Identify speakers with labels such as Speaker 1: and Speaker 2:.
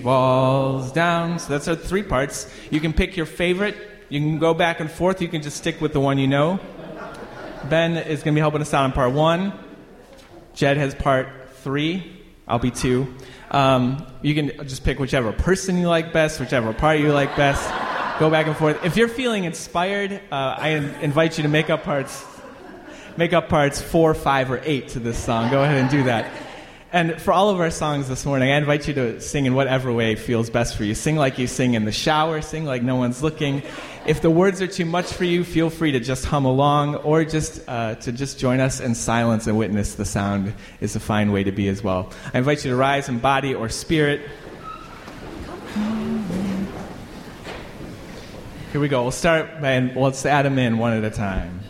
Speaker 1: Falls down. So that's our three parts. You can pick your favorite. You can go back and forth. You can just stick with the one you know. Ben is going to be helping us out on part 1. Jed has part 3. I'll be 2. You can just pick whichever person you like best, whichever part you like best. Go back and forth. If you're feeling inspired, I invite you to make up parts 4, 5, or 8 to this song. Go ahead and do that. And for all of our songs this morning, I invite you to sing in whatever way feels best for you. Sing like you sing in the shower. Sing like no one's looking. If the words are too much for you, feel free to just hum along, or just join us in silence and witness the sound is a fine way to be as well. I invite you to rise in body or spirit. Here we go. We'll start, and let's add them in one at a time.